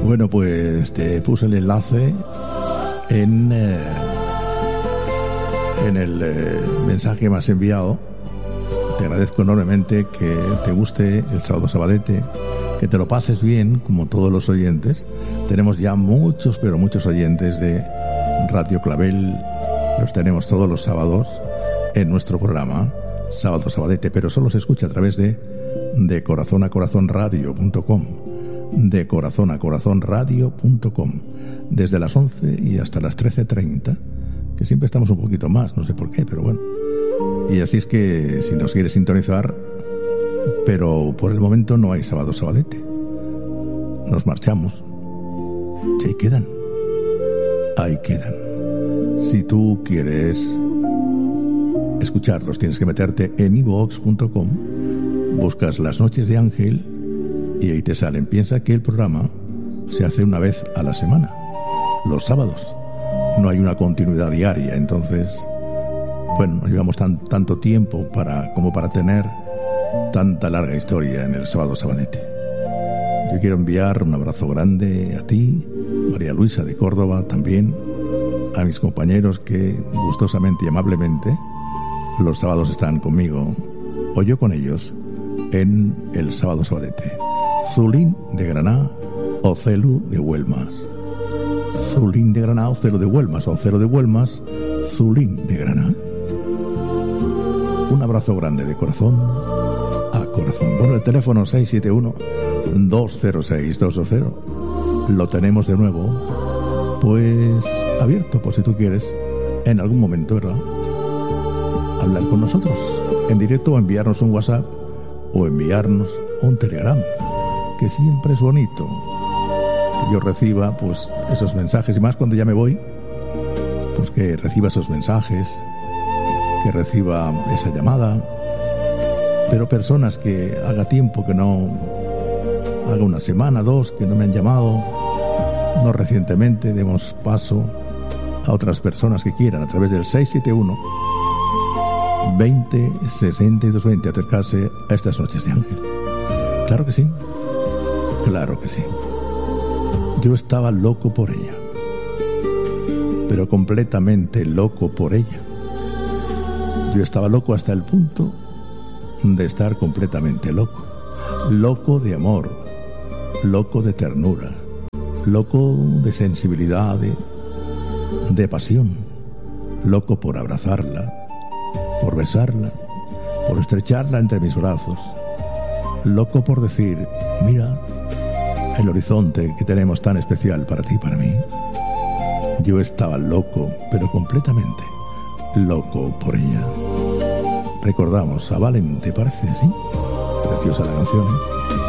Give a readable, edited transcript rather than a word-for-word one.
Bueno, pues te puse el enlace en el mensaje que me has enviado. Te agradezco enormemente que te guste el Sábado Sabadete, que te lo pases bien, como todos los oyentes. Tenemos ya muchos, pero muchos oyentes de Radio Clavel. Los tenemos todos los sábados en nuestro programa Sábado Sabadete, pero solo se escucha a través de corazonacorazonradio.com, de corazonacorazonradio.com, desde las 11 y hasta las 13:30, que siempre estamos un poquito más, no sé por qué, pero bueno. Y así es que si nos quieres sintonizar, pero por el momento no hay Sábado Sabadete, nos marchamos. Y ahí quedan. Si tú quieres escucharlos, tienes que meterte en iVoox.com, buscas Las Noches de Ángel y ahí te salen. Piensa que el programa se hace una vez a la semana, los sábados. No hay una continuidad diaria, entonces, bueno, no llevamos tanto tiempo como para tener tanta larga historia en el Sábado Sabadete. Yo quiero enviar un abrazo grande a ti, María Luisa de Córdoba, también a mis compañeros que gustosamente y amablemente los sábados están conmigo, o yo con ellos, en el Sábado Sabadete. Zulín de Granada o Celu de Huelmas. Zulín de Granada o Celu de Huelmas, o Celu de Huelmas, Zulín de Granada. Un abrazo grande de corazón a corazón. Bueno, el teléfono 671-206-220 lo tenemos de nuevo, pues abierto, por si tú quieres en algún momento, ¿verdad?, hablar con nosotros en directo, o enviarnos un WhatsApp, o enviarnos un Telegram, que siempre es bonito que yo reciba pues esos mensajes, y más cuando ya me voy, pues que reciba esos mensajes, que reciba esa llamada. Pero personas que haga tiempo que no, haga una semana, dos, que no me han llamado, no recientemente, demos paso a otras personas que quieran a través del 671 20 62 20 acercarse a estas Noches de Ángel. Claro que sí, claro que sí. Yo estaba loco por ella, pero completamente loco por ella. Yo estaba loco hasta el punto de estar completamente loco. Loco de amor, loco de ternura, loco de sensibilidad, de pasión, loco por abrazarla, por besarla, por estrecharla entre mis brazos, loco por decir: mira el horizonte que tenemos tan especial para ti y para mí. Yo estaba loco, pero completamente loco por ella. Recordamos a Valen, ¿te parece? Sí, preciosa la canción, ¿eh?